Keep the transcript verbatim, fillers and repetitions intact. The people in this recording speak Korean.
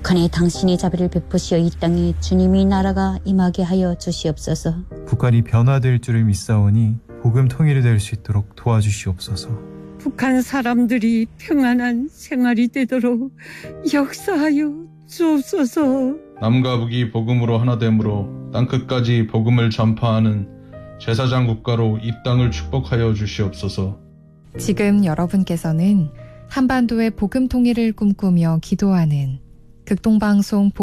북한에 당신이 자비를 베푸시어 이 땅에 주님이 나라가 임하게 하여 주시옵소서. 북한이 변화될 줄을 믿사오니 복음 통일이 될 수 있도록 도와주시옵소서. 북한 사람들이 평안한 생활이 되도록 역사하여 주옵소서. 남과 북이 복음으로 하나됨으로 땅끝까지 복음을 전파하는 제사장 국가로 이 땅을 축복하여 주시옵소서. 지금 여러분께서는 한반도의 복음 통일을 꿈꾸며 기도하는 극동방송